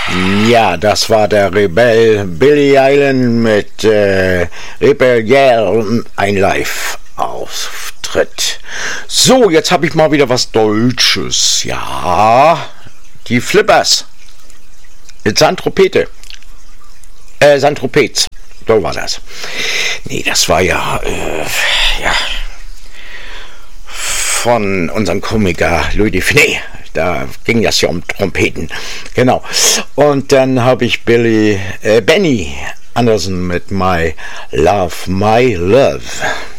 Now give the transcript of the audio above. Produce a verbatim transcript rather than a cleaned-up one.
Ja, das war der Rebell Billy Allen mit äh, Rebel Yell, ein Live-Auftritt. So, jetzt habe ich mal wieder was Deutsches. Ja, die Flippers. Mit Sandtropete. Äh, Sandtropez. So war das. Nee, das war ja, äh, ja, von unserem Komiker Louis Define. Da ging das ja um Trompeten. Genau. Und dann habe ich Billy, äh, Benny Anderson mit My Love, My Love.